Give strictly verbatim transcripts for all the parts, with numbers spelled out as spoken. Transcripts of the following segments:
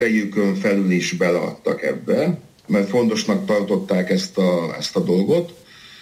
erejükön felül is beleadtak ebbe, mert fontosnak tartották ezt a, ezt a dolgot,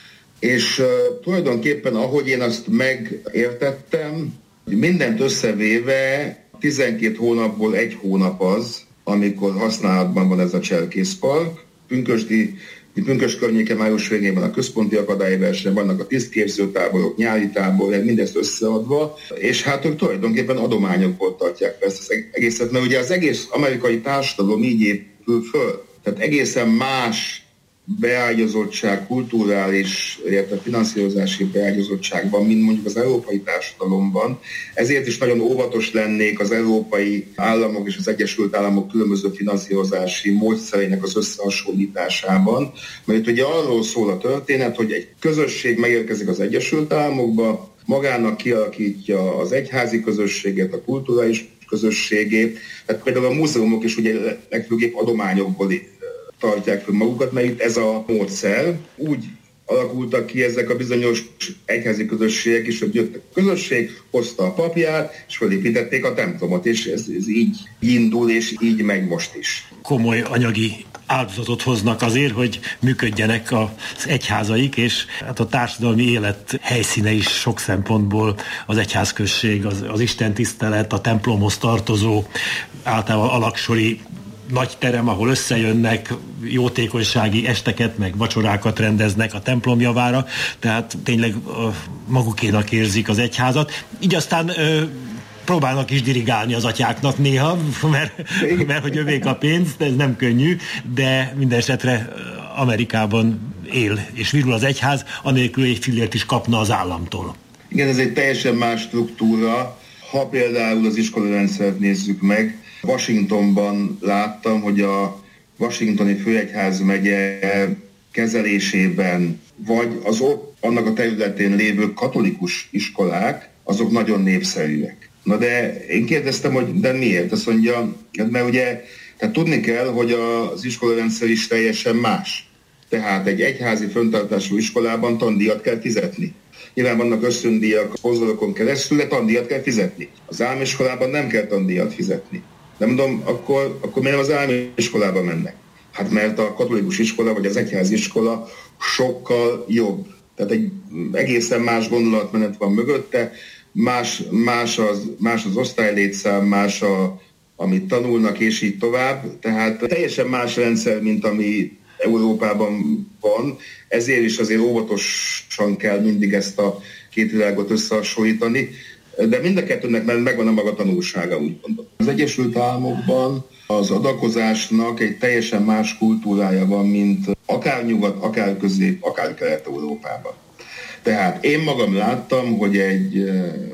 és uh, tulajdonképpen, ahogy én azt megértettem, mindent összevéve tizenkét hónapból egy hónap az, amikor használatban van ez a cselkészpark. Pünkösdi, Pünkösd környéke május végében a központi akadályverseny, vannak a tisztképzőtáborok, nyári tábor, mindezt összeadva, és hát ők tulajdonképpen adományokból tartják ezt az egészet, mert ugye az egész amerikai társadalom így épül föl. Tehát egészen más beágyazottság, kulturális, illetve finanszírozási beágyazottságban, mint mondjuk az európai társadalomban. Ezért is nagyon óvatos lennék az európai államok és az Egyesült Államok különböző finanszírozási módszereinek az összehasonlításában. Mert itt ugye arról szól a történet, hogy egy közösség megérkezik az Egyesült Államokba, magának kialakítja az egyházi közösséget, a kulturális közösségét. Tehát például a múzeumok is ugye legfőképp adományokból tartják fel magukat, mert itt ez a módszer. Úgy alakultak ki ezek a bizonyos egyházi közösségek is, hogy jött a közösség, hozta a papját, és felépítették a templomot, és ez, ez így indul, és így megy most is. Komoly anyagi áldozatot hoznak azért, hogy működjenek az egyházaik, és hát a társadalmi élet helyszíne is sok szempontból az egyházközség, az, az istentisztelet, a templomhoz tartozó, általában alaksori nagy terem, ahol összejönnek, jótékonysági esteket, meg vacsorákat rendeznek a templom javára, tehát tényleg magukénak érzik az egyházat. Így aztán ö, próbálnak is dirigálni az atyáknak néha, mert, mert hogy övék a pénz, ez nem könnyű, de minden esetre Amerikában él és virul az egyház, anélkül egy fillért is kapna az államtól. Igen, ez egy teljesen más struktúra. Ha például az iskolarendszert nézzük meg, Washingtonban láttam, hogy a washingtoni főegyházmegye kezelésében, vagy az ott annak a területén lévő katolikus iskolák, azok nagyon népszerűek. Na de én kérdeztem, hogy de miért? Azt mondja, mert ugye tehát tudni kell, hogy az iskolarendszer is teljesen más. Tehát egy egyházi fenntartású iskolában tandíjat kell fizetni. Nyilván vannak ösztöndíjak szponzorokon keresztül, de tandíjat kell fizetni. Az álmiskolában nem kell tandíjat fizetni. De mondom, akkor, akkor miért az álmiskolába mennek? Hát mert a katolikus iskola, vagy az egyházi iskola sokkal jobb. Tehát egy egészen más gondolatmenet van mögötte, más, más, az, más az osztálylétszám, más a, amit tanulnak, és így tovább. Tehát teljesen más rendszer, mint ami Európában van, ezért is azért óvatosan kell mindig ezt a két világot összehasonlítani, de mind a kettőnek megvan a maga tanulsága, úgy mondom. Az Egyesült Államokban az adakozásnak egy teljesen más kultúrája van, mint akár Nyugat, akár Közép, akár Kelet-Európában. Tehát én magam láttam, hogy egy,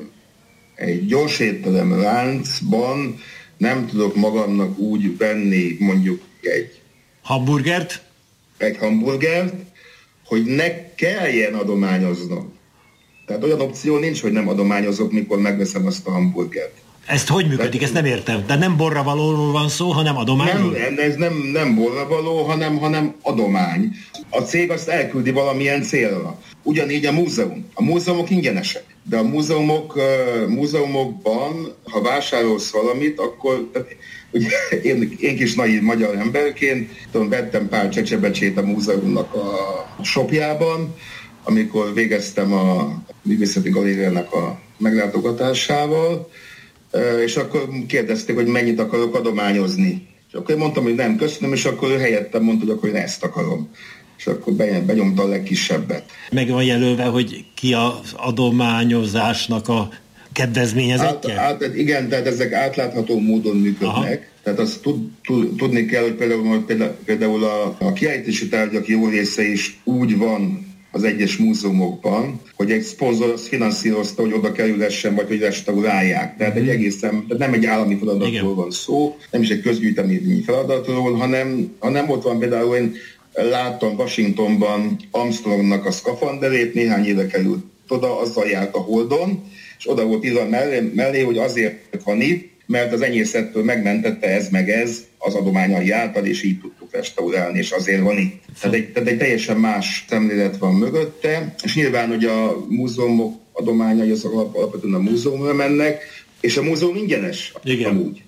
egy gyors étterem láncban nem tudok magamnak úgy venni mondjuk egy hamburgert, egy hamburgert, hogy ne kelljen adományoznom. Tehát olyan opció nincs, hogy nem adományozok, mikor megveszem azt a hamburgert. Ezt hogy működik? Ezt nem értem. De nem borravalóról van szó, hanem adományról? Nem, ez nem, nem borravaló, hanem, hanem adomány. A cég azt elküldi valamilyen célra. Ugyanígy a múzeum. A múzeumok ingyenesek. De a múzeumok, uh, múzeumokban, ha vásárolsz valamit, akkor ugye, én, én kis naív magyar emberként tudom, vettem pár csecsebecsét a múzeumnak a shopjában, amikor végeztem a művészeti galériának a meglátogatásával, és akkor kérdezték, hogy mennyit akarok adományozni. És akkor én mondtam, hogy nem, köszönöm, és akkor ő helyettem mondta, hogy akkor én ezt akarom. És akkor benyomta a legkisebbet. Meg van jelölve, hogy ki az adományozásnak a kedvezményezettje? Át, át, igen, tehát ezek átlátható módon működnek. Aha. Tehát azt tud, tud, tudni kell, hogy például, például, például a, a kiállítási tárgyak jó része is úgy van az egyes múzeumokban, hogy egy szponzor azt finanszírozta, hogy oda kerülhessen, vagy hogy restaurálják. Tehát egy egészen, nem egy állami feladatról Igen. van szó, nem is egy közgyűjteményi feladatról, hanem, hanem ott van például, én láttam Washingtonban Armstrongnak a szkafanderét, néhány éve került oda, azzal járt a Holdon, és oda volt írva mellé, mellé, hogy azért van itt, mert az enyészettől megmentette ez meg ez az adományai által, és így tudtuk restaurálni, és azért van itt. Tehát egy, tehát egy teljesen más szemlélet van mögötte, és nyilván, hogy a múzeumok adományai azok alapvetően a múzeumra mennek, és a múzeum ingyenes. Igen. Amúgy.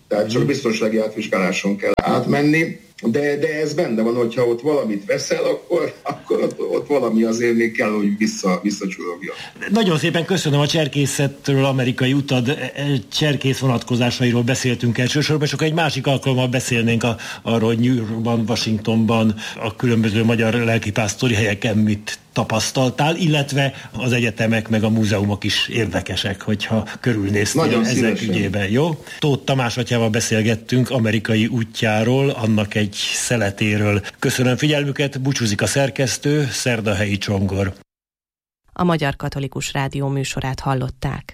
Tehát csak biztonsági átvizsgáláson kell átmenni. De, de ez benne van, hogyha ott valamit veszel, akkor, akkor ott, ott valami azért még kell, hogy vissza, visszacsurogja. Nagyon szépen köszönöm a cserkészetről, amerikai utad cserkész vonatkozásairól beszéltünk elsősorban, és akkor egy másik alkalommal beszélnénk a, arról, hogy New Yorkban, Washingtonban, a különböző magyar lelkipásztori helyeken mit tapasztaltál, illetve az egyetemek meg a múzeumok is érdekesek, hogyha körülnéztél nagyon ezek szívesen. ügyében, jó? Tóth Tamás atyával beszélgettünk amerikai útjáról, annak egy szeletéről. Köszönöm figyelmüket, búcsúzik a szerkesztő, Szerdahelyi Csongor. A Magyar Katolikus Rádió műsorát hallották.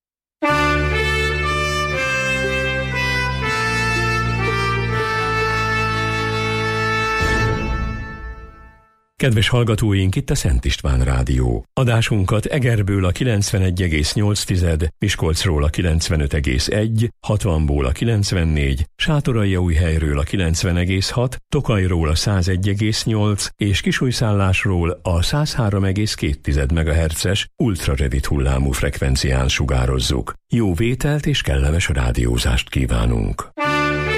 Kedves hallgatóink, itt a Szent István Rádió. Adásunkat Egerből a kilencvenegy egész nyolc, Miskolcról a kilencvenöt egész egy, hatvanból a kilencvennégy, Sátoraljaújhelyről a kilencven egész hat, Tokajról a százegy egész nyolc és Kisújszállásról a száz három egész két megahertzes ultrarövid hullámú frekvencián sugározzuk. Jó vételt és kellemes rádiózást kívánunk!